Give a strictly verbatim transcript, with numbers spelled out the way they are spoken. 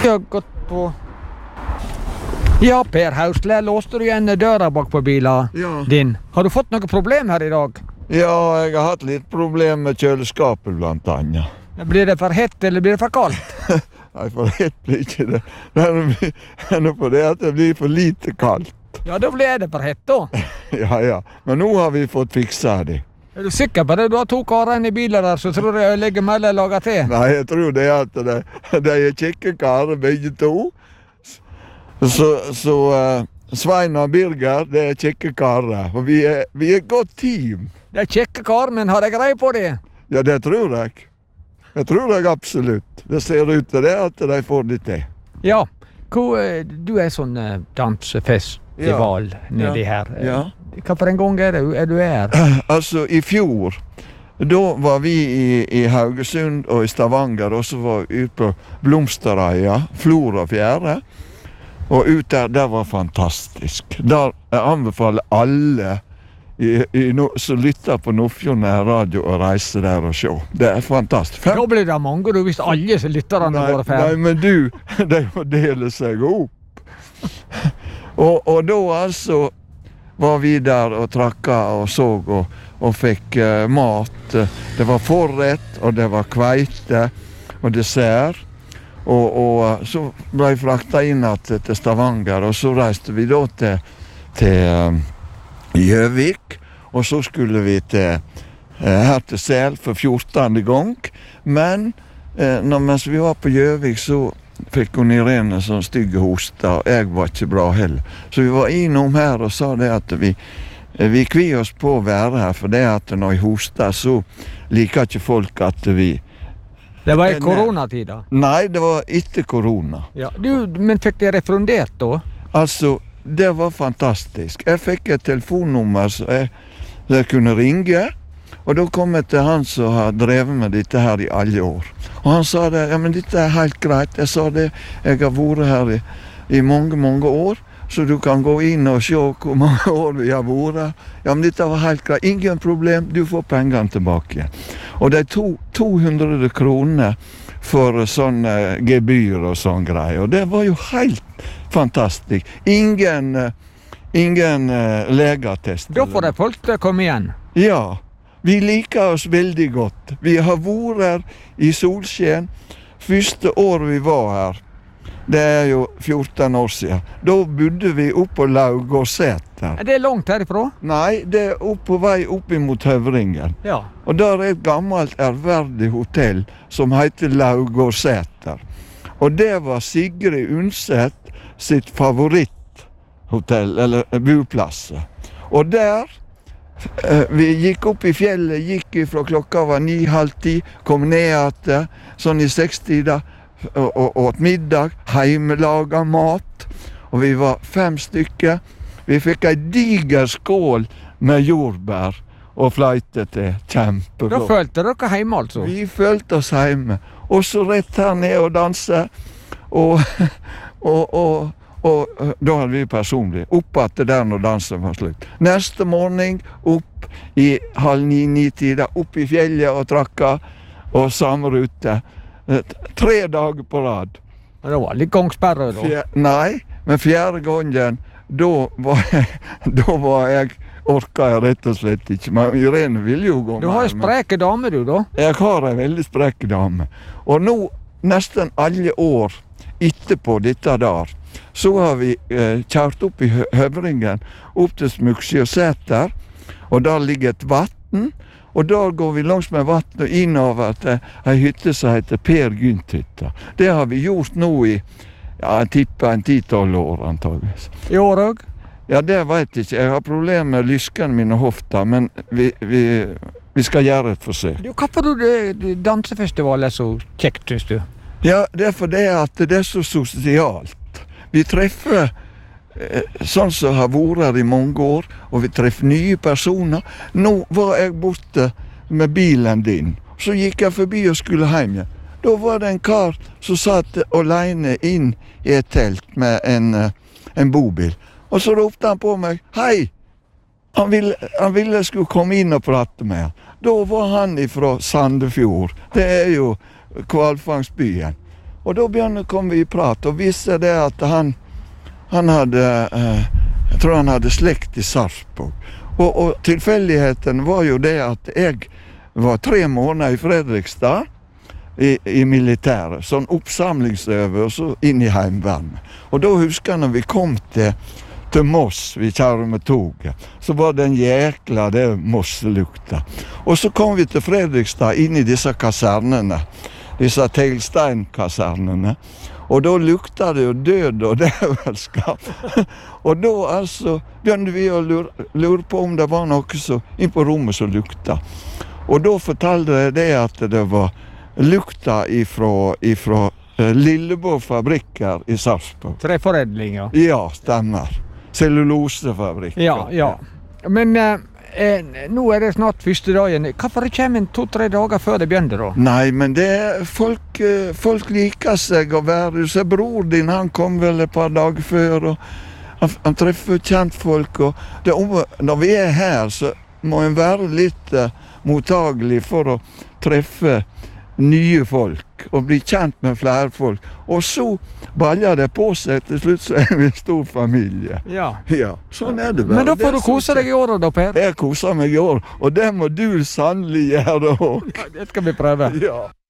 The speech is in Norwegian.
Jeg har gått på... Ja, Per Hausle, låste du igjen døra bak på bilen Ja. din? Har du fått noe problem her i dag? Ja, jeg har hatt litt problem med kjøleskapet blant annet. Blir det for hett, eller blir det for kaldt? Nei, for hett blir ikke det. Det er noe på det at det blir for lite kaldt. Ja, da blir det for hett da. Ja, ja. Men nå har vi fått fiksa det. Er du sikker på det? Du har to karer i bilen der, så tror jeg jeg legger mellom lager til. Nei, jeg tror det er at de, de er kjekke karer, begge to. Så, så uh, Svein og Birger, det er kjekke karer. Og vi er, vi er et godt team. Det er kjekke karer, men har jeg greie på det? Ja, det tror jeg. Det tror jeg absolutt. Det ser ut til det at de får det til. Ja. Hvor, eh, du er sånn eh, dansefestival Ja. nedi Ja. her. Ja. Hva for en gang er det er du her? Altså, i fjor, da var vi i, i Haugesund og i Stavanger, og så var vi ute på Blomsterøya, Flor og Fjære. Og ut der, det var fantastisk. Der jeg anbefaler alle i, i no, som lytter på Nordfjord Radio å reise der og se. Det er fantastisk. Fem... Da blir det mange, du, hvis alle lytterne Nei, går ferdig. nei, men du, de må dele seg opp. og, og da altså var vi der og trakka og så og, og fikk uh, mat. Det var forrett, og det var kveite og dessert. Og, og så ble jeg frakta inn til, til Stavanger, og så reiste vi da til, til Gjøvik, og så skulle vi til, her til Sel for fjortende gang. Men eh, når, mens vi var på Gjøvik, så fikk hun Irene sånn stygge hoster, og jeg var ikke bra heller. Så vi var innom her og sa det at vi, vi kvier oss på å være her, for det at når jeg hoster, så liker ikke folk at vi... Det var i koronatida? Nei, det var etter korona. Ja. Du, men fikk det refundert da? Altså, det var fantastisk. Jeg fikk et telefonnummer så jeg, så jeg kunne ringe, og da kom jeg til han som har drevet med dette her i alle år. Og han sa det, ja, men dette er helt greit. Jeg sa det, jeg har vært her i, i mange, mange år, så du kan gå inn og se hvor mange år vi har vært. Ja, men dette var helt greit. Ingen problem, du får pengene tilbake igjen. Og det er to, to hundre kroner for sånn uh, gebyr og sånn greier. Og det var jo helt fantastisk. Ingen, uh, ingen uh, legeattest. Da får de folk til å komme igjen. Ja, vi liker oss veldig godt. Vi har vært her i solskjen. Første år vi var her, det er jo fjorten år siden. Da bodde vi oppe på Laugårdseter. Er det langt herifra? Nei, det er opp på vei opp imot Høvringen. Ja. Og der er et gammelt ærverdig hotell som heter Laugårdseter. Og det var Sigrid Undset sitt favoritthotell, eller boplass. Og der, eh, vi gikk opp i fjellet, gikk fra klokka var ni, halv ti, kom ned etter, sånn i sekstida, og, og åt middag, heimelaga mat, og vi var fem stykker. Vi fikk ei diger skål med jordbær og fløyte til, kjempegodt. Da følte dere hjemme altså? Vi følte oss hjemme. Og så rett her ned og danse, og, og, og, og da hadde vi personlig, opp etter der når dansen var slutt. Neste morgen, opp i halv ni-ni-tida, opp i fjellet og trakka, og samme rute. Tre dager på rad. Det var litt gangsperre da? Fjer, nei, men fjerde gangen, da var jeg, da var jeg orka jeg rett og slett ikke. Men Irene ville jo gå med. Du har jo spreke dame du da? Jeg har en veldig spreke dame. Og nå, nesten alle år etterpå dette der, så har vi eh, kjørt opp i Høvringen, opp til Smugsjøseter, og der ligger et vatten. Og da går vi langs med vatten og innover til en hytte som heter Per Gynt-hytta. Det har vi gjort nå i, ja, jeg tipper en ti-tolv år antageligvis. I år også? Ja, det vet jeg ikke. Jeg har problemer med lyskene mine hofter, men vi, vi, vi skal gjøre et forsøk. Du, hva for du dansefestival er så kjekt, synes du? Ja, det er fordi at det er så sosialt. Vi treffer sånn som har vært her i mange år, og vi treffer nye personer. Nå var jeg borte med bilen din, så gikk jeg forbi og skulle hjem igjen. Da var det en kar som satt alene inn i et telt med en, en bobil. Og så ropte han på meg, hei! Han ville, han ville jeg skulle komme inn og prate med han. Da var han fra Sandefjord. Det er jo hvalfangstbyen. Og da begynte kom vi i prat, og viste det at han, han hadde, eh, jeg tror han hadde slekt i Sarpsborg. Og, og tilfeldigheten var jo det at jeg var tre måneder i Fredrikstad, i, i militæret, sånn oppsamlingsøvelse inn i heimvernet. Og da husker jeg når vi kom til, til Moss, vi kjører med toget, så var det en jækla det Moss-lukta. Og så kom vi til Fredrikstad inn i disse kasernene, disse teglsteinkasernene, og da lukta det jo død og dævelskap. Og da altså begynte vi å lure, lure på om det var noe så, inn på rommet som lukta. Og da fortalte jeg det at det var lukta ifra, ifra uh, Lilleborg fabrikker i Sarpsborg. Treforedlinger. Ja, stemmer. Cellulosefabrikker. Ja, ja. Men eh, eh, nå er det snart første dagen. Hvorfor det kommer en to-tre dager før det begynner da? Nei, men det folk, uh, folk liker seg å være. Så bror din, han kom vel et par dager før, og han, han treffer kjentfolk. Og det, når vi er her, så må en være litt uh, mottagelig for å treffe nye folk og bli kjent med flere folk. Og så baller det på seg, til slutt så er vi en stor familie. Ja. Ja, sånn er det bare. Men da får du kose deg i år da, Per. Jeg koser meg i år, og det må du sannelig gjøre også. Det skal vi prøve. Ja.